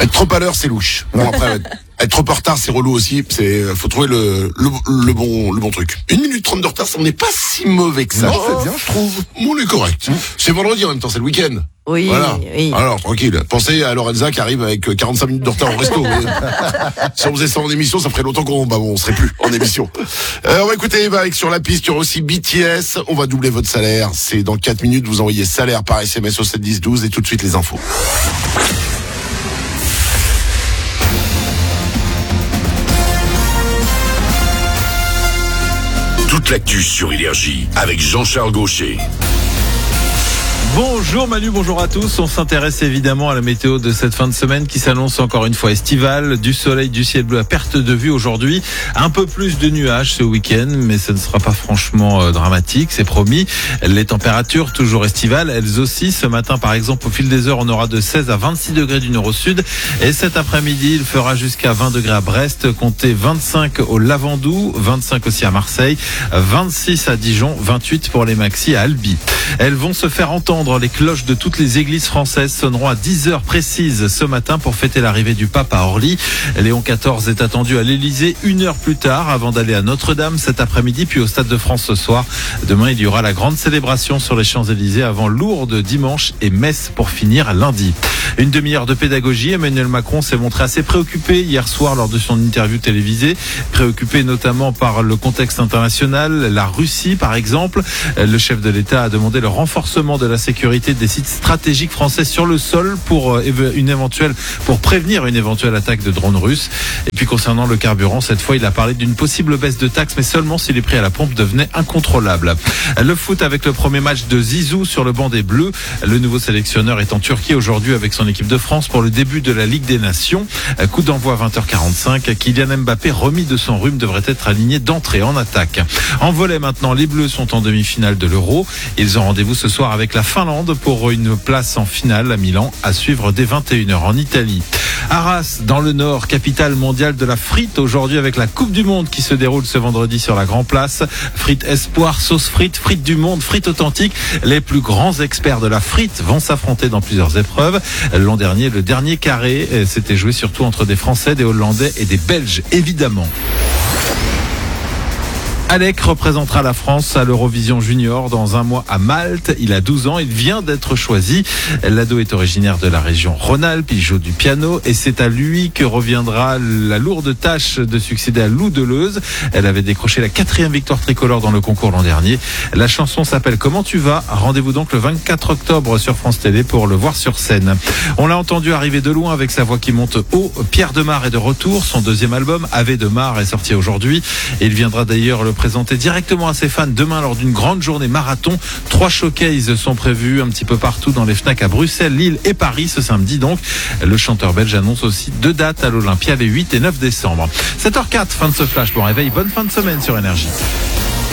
Être trop à l'heure, c'est louche. Bon, après, être trop en retard, c'est relou aussi. Faut trouver le bon truc. 1 minute 30 de retard, ça n'est pas si mauvais que ça. Non, c'est bien, je trouve. On est correct. C'est vendredi en même temps, c'est le week-end. Oui, voilà. oui. Alors, tranquille. Pensez à Lorenza qui arrive avec 45 minutes de retard au resto. Si on faisait ça en émission, ça ferait longtemps on serait plus en émission. On va écouter Eva avec Sur la piste. Il y aura aussi BTS. On va doubler votre salaire. C'est dans 4 minutes. Vous envoyez salaire par SMS au 7 10 12 et tout de suite les infos. Toute l'actu sur Énergie avec Jean-Charles Gaucher. Bonjour Manu, bonjour à tous. On s'intéresse évidemment à la météo de cette fin de semaine qui s'annonce encore une fois estivale. Du soleil, du ciel bleu à perte de vue aujourd'hui. Un peu plus de nuages ce week-end, mais ce ne sera pas franchement dramatique, c'est promis. Les températures, toujours estivales, elles aussi. Ce matin, par exemple, au fil des heures, on aura de 16 à 26 degrés du nord au sud. Et cet après-midi, il fera jusqu'à 20 degrés à Brest, comptez 25 au Lavandou, 25 aussi à Marseille, 26 à Dijon, 28 pour les maxis à Albi. Elles vont se faire entendre. Les cloches de toutes les églises françaises sonneront à 10 heures précises ce matin pour fêter l'arrivée du pape à Orly. Léon XIV est attendu à l'Élysée 1 heure plus tard avant d'aller à Notre-Dame cet après-midi, puis au Stade de France ce soir. Demain, il y aura la grande célébration sur les Champs-Élysées avant Lourdes dimanche et Metz pour finir lundi. Une demi-heure de pédagogie. Emmanuel Macron s'est montré assez préoccupé hier soir lors de son interview télévisée. Préoccupé notamment par le contexte international, la Russie par exemple. Le chef de l'État a demandé le renforcement de la sécurité des sites stratégiques français sur le sol pour prévenir une éventuelle attaque de drones russes. Et puis concernant le carburant, cette fois il a parlé d'une possible baisse de taxes, mais seulement si les prix à la pompe devenaient incontrôlables. Le foot avec le premier match de Zizou sur le banc des Bleus. Le nouveau sélectionneur est en Turquie aujourd'hui avec son équipe de France pour le début de la Ligue des Nations. Coup d'envoi à 20h45. Kylian Mbappé, remis de son rhume, devrait être aligné d'entrée en attaque. En volley maintenant, les Bleus sont en demi-finale de l'Euro. Ils ont rendez-vous ce soir avec la Finlande pour une place en finale à Milan, à suivre dès 21h en Italie. Arras, dans le Nord, capitale mondiale de la frite, aujourd'hui avec la Coupe du Monde qui se déroule ce vendredi sur la Grand Place. Frites espoir, sauce frite, frites du monde, frites authentiques. Les plus grands experts de la frite vont s'affronter dans plusieurs épreuves. L'an dernier, le dernier carré s'était joué surtout entre des Français, des Hollandais et des Belges, évidemment. Alec représentera la France à l'Eurovision Junior dans un mois à Malte. Il a 12 ans, il vient d'être choisi. L'ado est originaire de la région Rhône-Alpes, il joue du piano et c'est à lui que reviendra la lourde tâche de succéder à Lou Deleuze. Elle avait décroché la 4e victoire tricolore dans le concours l'an dernier. La chanson s'appelle Comment tu vas ? Rendez-vous donc le 24 octobre sur France Télé pour le voir sur scène. On l'a entendu arriver de loin avec sa voix qui monte haut. Pierre Demar est de retour. Son 2e album, Ave de Mar, est sorti aujourd'hui. Et il viendra d'ailleurs le présenter directement à ses fans demain lors d'une grande journée marathon. 3 showcases sont prévus un petit peu partout dans les FNAC à Bruxelles, Lille et Paris ce samedi donc. Le chanteur belge annonce aussi 2 dates à l'Olympia les 8 et 9 décembre. 7h04, fin de ce flash. Bon réveil, bonne fin de semaine sur Énergie.